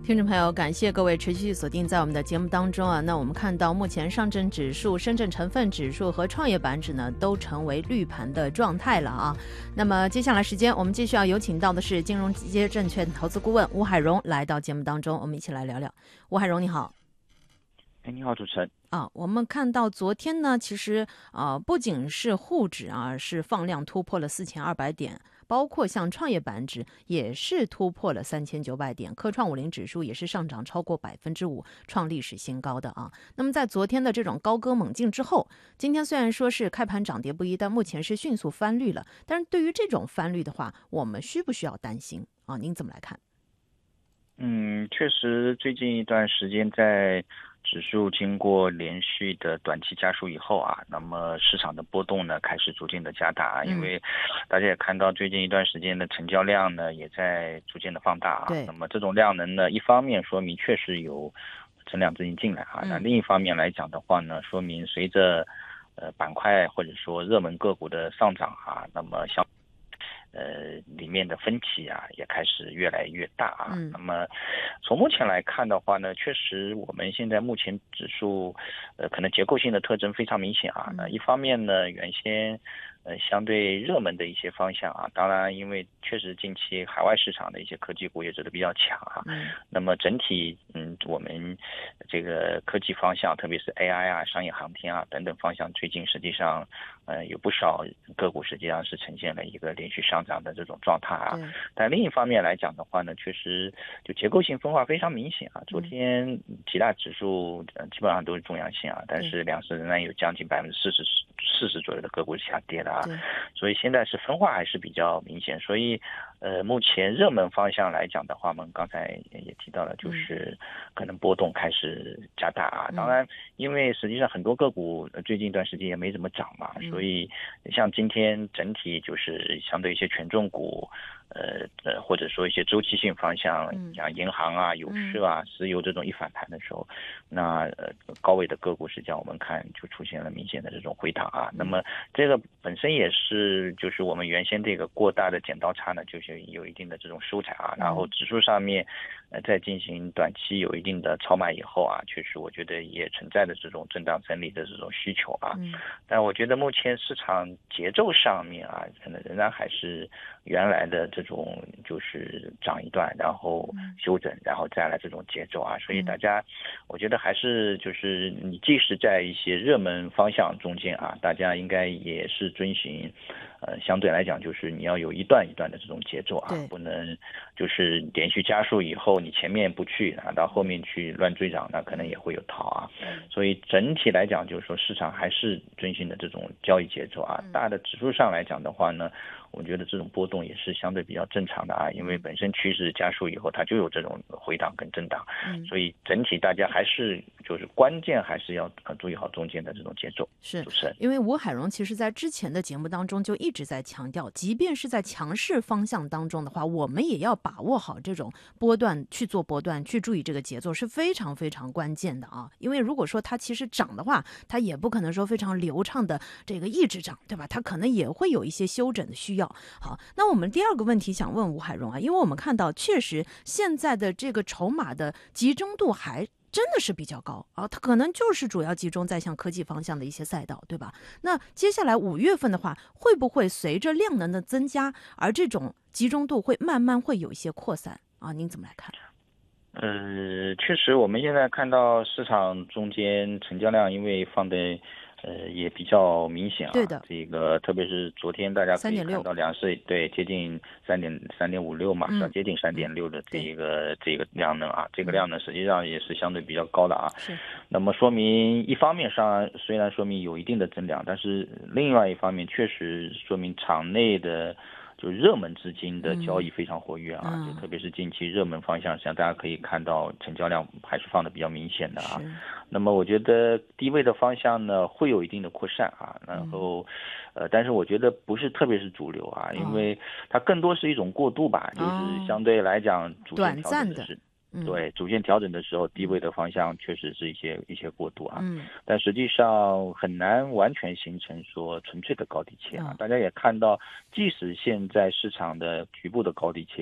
听众朋友，感谢各位持续锁定在我们的节目当中啊。那我们看到目前上证指数、深圳成分指数和创业板指呢都成为绿盘的状态了啊。那么接下来时间我们继续要有请到的是金融街证券投资顾问吴海荣来到节目当中，我们一起来聊聊。吴海荣你好。 你好，主持人。 我们看到昨天呢，其实不仅是沪指啊是放量突破了4200点，包括像创业板指也是突破了3900点，科创50指数也是上涨超过5%，创历史新高的啊。那么在昨天的这种高歌猛进之后，今天虽然说是开盘涨跌不一，但目前是迅速翻绿了。但是对于这种翻绿的话，我们需不需要担心啊？您怎么来看？ 确实最近一段时间在指数经过连续的短期加速以后啊，那么市场的波动呢开始逐渐的加大，因为大家也看到最近一段时间的成交量呢也在逐渐的放大啊。 对， 那么这种量能呢，一方面说明确实有增量资金进来啊，那另一方面来讲的话呢，说明随着板块或者说热门个股的上涨啊，那么里面的分歧啊也开始越来越大啊。那么从目前来看的话呢，确实我们现在目前指数可能结构性的特征非常明显啊。那一方面呢，原先相对热门的一些方向啊，当然因为确实近期海外市场的一些科技股也走得比较强啊。那么整体我们这个科技方向，特别是 AI 啊、商业航天啊等等方向，最近实际上有不少个股实际上是呈现了一个连续上涨的这种状态啊。但另一方面来讲的话呢，确实就结构性分化非常明显啊。昨天几大指数基本上都是中阳线啊，但是两市仍然有将近40%左右的个股是下跌的啊。所以现在是分化还是比较明显。所以目前热门方向来讲的话，我们刚才也提到了，就是可能波动开始加大啊。当然因为实际上很多个股最近一段时间也没怎么涨嘛，所以像今天整体就是相对一些权重股或者说一些周期性方向，像银行啊、有色啊、石油这种一反弹的时候，那高位的个股实际上我们看就出现了明显的这种回档啊。那么这个本身也是就是我们原先这个过大的剪刀差呢，就是有一定的这种收窄啊。然后指数上面在进行短期有一定的超卖以后啊，确实我觉得也存在的这种震荡整理的这种需求啊。但我觉得目前市场节奏上面啊，可能仍然还是原来的这种就是涨一段然后休整然后再来这种节奏啊。所以大家我觉得还是就是你即使在一些热门方向中间啊，大家应该也是遵循相对来讲就是你要有一段一段的这种节奏啊，不能就是连续加速以后你前面不去啊，到后面去乱追涨，那可能也会有套啊。所以整体来讲就是说市场还是遵循的这种交易节奏啊。大的指数上来讲的话呢，我觉得这种波动也是相对比较正常的啊，因为本身趋势加速以后它就有这种回档跟震荡，所以整体大家还是就是关键还是要注意好中间的这种节奏。 是因为吴海荣其实在之前的节目当中就一直在强调，即便是在强势方向当中的话，我们也要把握好这种波段，去做波段，去注意这个节奏是非常非常关键的啊。因为如果说它其实涨的话，它也不可能说非常流畅的这个一直涨，对吧？它可能也会有一些休整的需要。好，那我们第二个问题想问吴海荣啊，因为我们看到确实现在的这个筹码的集中度还真的是比较高啊，它可能就是主要集中在像科技方向的一些赛道，对吧？那接下来5月份的话，会不会随着量能的增加，而这种集中度会慢慢会有一些扩散啊？您怎么来看？ 确实我们现在看到市场中间成交量因为放的也比较明显啊。 对的， 这个特别是昨天大家可以看到两市对接近3.56嘛，是接近3.6的这个量能啊。这个量能实际上也是相对比较高的啊。那么说明一方面上虽然说明有一定的增量，但是另外一方面确实说明场内的就热门资金的交易非常活跃啊，就特别是近期热门方向上，大家可以看到成交量还是放的比较明显的啊。那么我觉得低位的方向呢会有一定的扩散啊，然后但是我觉得不是特别是主流啊，因为它更多是一种过渡吧，就是相对来讲逐渐调整的是。对，逐渐调整的时候，低位的方向确实是一些过渡啊，但实际上很难完全形成说纯粹的高低切啊。大家也看到，即使现在市场的局部的高低切